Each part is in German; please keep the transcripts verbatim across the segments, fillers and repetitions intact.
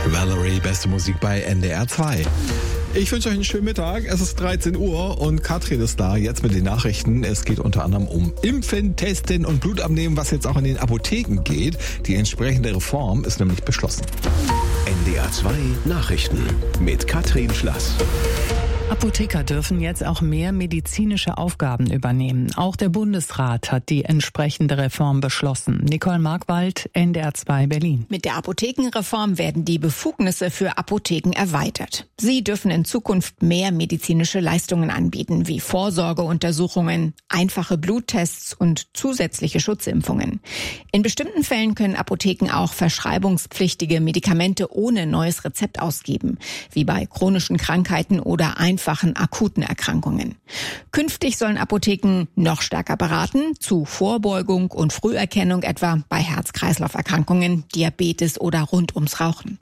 Valerie, beste Musik bei N D R zwei. Ich wünsche euch einen schönen Mittag. Es ist dreizehn Uhr und Katrin ist da. Jetzt mit den Nachrichten. Es geht unter anderem um Impfen, Testen und Blutabnehmen, was jetzt auch in den Apotheken geht. Die entsprechende Reform ist nämlich beschlossen. N D R zwei Nachrichten mit Katrin Schlass. Apotheker dürfen jetzt auch mehr medizinische Aufgaben übernehmen. Auch der Bundesrat hat die entsprechende Reform beschlossen. Nicole Markwald, N D R zwei Berlin. Mit der Apothekenreform werden die Befugnisse für Apotheken erweitert. Sie dürfen in Zukunft mehr medizinische Leistungen anbieten, wie Vorsorgeuntersuchungen, einfache Bluttests und zusätzliche Schutzimpfungen. In bestimmten Fällen können Apotheken auch verschreibungspflichtige Medikamente ohne neues Rezept ausgeben, wie bei chronischen Krankheiten oder einfachen akuten Erkrankungen. Künftig sollen Apotheken noch stärker beraten, zu Vorbeugung und Früherkennung etwa bei Herz-Kreislauf-Erkrankungen, Diabetes oder rund ums Rauchen.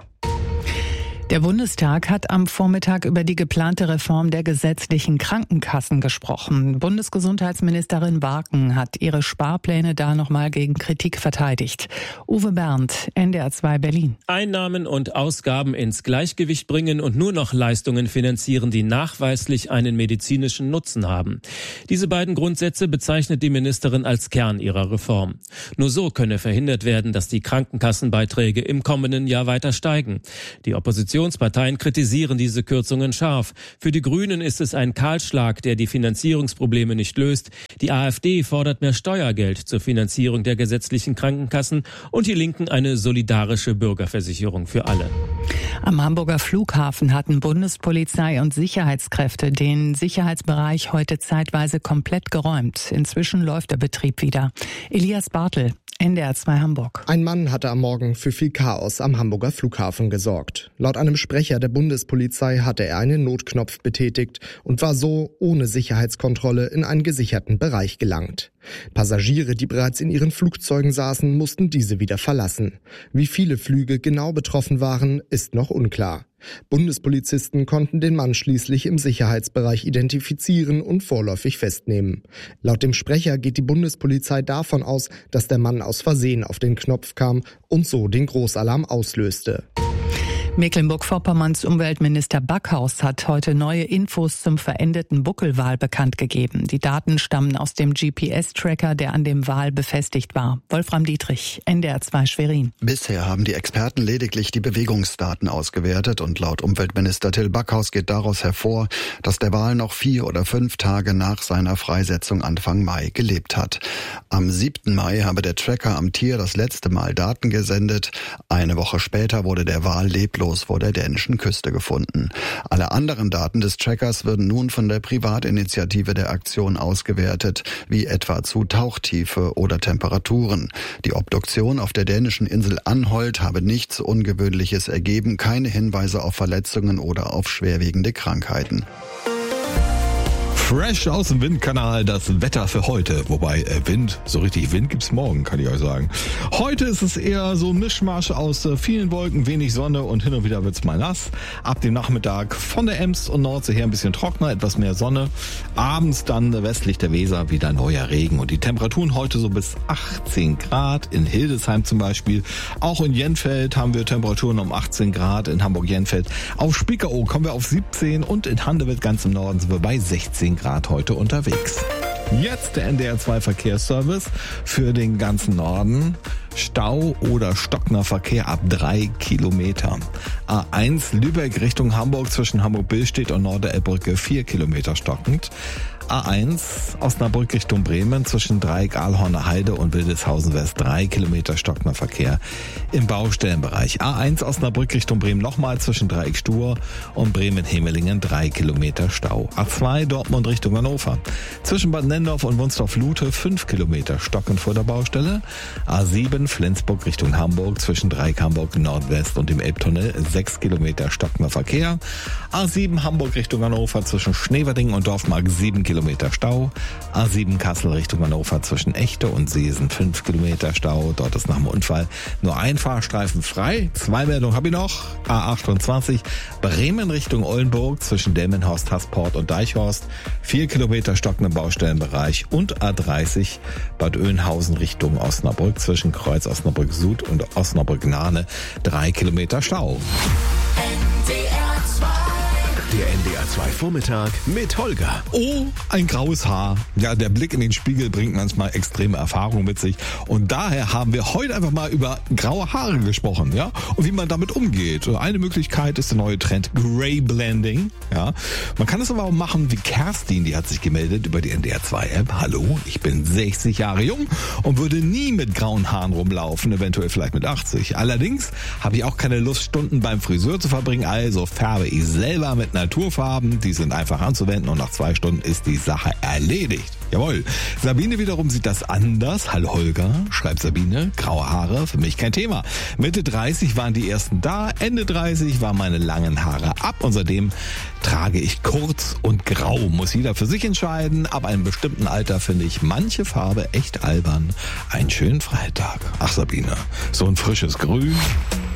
Der Bundestag hat am Vormittag über die geplante Reform der gesetzlichen Krankenkassen gesprochen. Bundesgesundheitsministerin Barken hat ihre Sparpläne da nochmal gegen Kritik verteidigt. Uwe Berndt, N D R zwei Berlin. Einnahmen und Ausgaben ins Gleichgewicht bringen und nur noch Leistungen finanzieren, die nachweislich einen medizinischen Nutzen haben. Diese beiden Grundsätze bezeichnet die Ministerin als Kern ihrer Reform. Nur so könne verhindert werden, dass die Krankenkassenbeiträge im kommenden Jahr weiter steigen. Die Opposition Oppositionsparteien kritisieren diese Kürzungen scharf. Für die Grünen ist es ein Kahlschlag, der die Finanzierungsprobleme nicht löst. Die AfD fordert mehr Steuergeld zur Finanzierung der gesetzlichen Krankenkassen und die Linken eine solidarische Bürgerversicherung für alle. Am Hamburger Flughafen hatten Bundespolizei und Sicherheitskräfte den Sicherheitsbereich heute zeitweise komplett geräumt. Inzwischen läuft der Betrieb wieder. Elias Bartel, N D R zwei Hamburg. Ein Mann hatte am Morgen für viel Chaos am Hamburger Flughafen gesorgt. Laut einem Sprecher der Bundespolizei hatte er einen Notknopf betätigt und war so ohne Sicherheitskontrolle in einen gesicherten Bereich gelangt. Passagiere, die bereits in ihren Flugzeugen saßen, mussten diese wieder verlassen. Wie viele Flüge genau betroffen waren, ist noch unklar. Bundespolizisten konnten den Mann schließlich im Sicherheitsbereich identifizieren und vorläufig festnehmen. Laut dem Sprecher geht die Bundespolizei davon aus, dass der Mann aus Versehen auf den Knopf kam und so den Großalarm auslöste. Mecklenburg-Vorpommerns Umweltminister Backhaus hat heute neue Infos zum verendeten Buckelwal bekannt gegeben. Die Daten stammen aus dem G P S-Tracker, der an dem Wal befestigt war. Wolfram Dietrich, N D R zwei Schwerin. Bisher haben die Experten lediglich die Bewegungsdaten ausgewertet und laut Umweltminister Till Backhaus geht daraus hervor, dass der Wal noch vier oder fünf Tage nach seiner Freisetzung Anfang Mai gelebt hat. Am siebten Mai habe der Tracker am Tier das letzte Mal Daten gesendet. Eine Woche später wurde der Wal leblos vor der dänischen Küste gefunden. Alle anderen Daten des Trackers würden nun von der Privatinitiative der Aktion ausgewertet, wie etwa zu Tauchtiefe oder Temperaturen. Die Obduktion auf der dänischen Insel Anholt habe nichts Ungewöhnliches ergeben, keine Hinweise auf Verletzungen oder auf schwerwiegende Krankheiten. Fresh aus dem Windkanal, das Wetter für heute. Wobei, äh, Wind, so richtig Wind gibt's morgen, kann ich euch sagen. Heute ist es eher so ein Mischmasch aus äh, vielen Wolken, wenig Sonne und hin und wieder wird's mal nass. Ab dem Nachmittag von der Ems und Nordsee her ein bisschen trockener, etwas mehr Sonne. Abends dann westlich der Weser wieder neuer Regen. Und die Temperaturen heute so bis achtzehn Grad. In Hildesheim zum Beispiel. Auch in Jenfeld haben wir Temperaturen um achtzehn Grad. In Hamburg-Jenfeld. Auf Spiekeroog kommen wir auf siebzehn und in Handewitt ganz im Norden sind wir bei sechzehn Grad heute unterwegs. Jetzt der N D R zwei Verkehrsservice für den ganzen Norden. Stau oder stockender Verkehr ab drei Kilometer. A eins Lübeck Richtung Hamburg zwischen Hamburg-Billstedt und Norderelbbrücke vier Kilometer stockend. A eins Osnabrück Richtung Bremen zwischen Dreieck Ahlhorner Heide und Wildeshausen West drei Kilometer stockender Verkehr im Baustellenbereich. A eins Osnabrück Richtung Bremen nochmal zwischen Dreieck Stur und Bremen-Hemelingen drei Kilometer Stau. A zwei Dortmund Richtung Hannover zwischen Bad Nendorf und Wunstorf-Lute fünf Kilometer stockend vor der Baustelle. A sieben Flensburg Richtung Hamburg zwischen Dreieck Hamburg Nordwest und dem Elbtunnel sechs Kilometer stockender Verkehr. A sieben Hamburg Richtung Hannover zwischen Schneverding und Dorfmark sieben Kilometer Kilometer Stau. A sieben Kassel Richtung Hannover zwischen Echte und Seesen fünf Kilometer Stau. Dort ist nach dem Unfall nur ein Fahrstreifen frei. Zwei Meldungen habe ich noch. A achtundzwanzig Bremen Richtung Oldenburg zwischen Delmenhorst, Hasport und Deichhorst. vier Kilometer stockenden Baustellenbereich. Und A dreißig Bad Oeynhausen Richtung Osnabrück zwischen Kreuz Osnabrück Süd und Osnabrück Nahne. drei Kilometer Stau. Der N D R zwei Vormittag mit Holger. Oh, ein graues Haar. Ja, der Blick in den Spiegel bringt manchmal extreme Erfahrungen mit sich. Und daher haben wir heute einfach mal über graue Haare gesprochen, ja, und wie man damit umgeht. Eine Möglichkeit ist der neue Trend Grey Blending, ja. Man kann es aber auch machen wie Kerstin, die hat sich gemeldet über die N D R zwei App. Hallo, ich bin sechzig Jahre jung und würde nie mit grauen Haaren rumlaufen, eventuell vielleicht mit achtzig. Allerdings habe ich auch keine Lust, Stunden beim Friseur zu verbringen, also färbe ich selber mit Naturfarben, die sind einfach anzuwenden und nach zwei Stunden ist die Sache erledigt. Jawohl. Sabine wiederum sieht das anders. Hallo Holger, schreibt Sabine. Graue Haare, für mich kein Thema. Mitte dreißig waren die ersten da, Ende dreißig waren meine langen Haare ab und seitdem trage ich kurz und grau. Muss jeder für sich entscheiden. Ab einem bestimmten Alter finde ich manche Farbe echt albern. Einen schönen Freitag. Ach Sabine, so ein frisches Grün.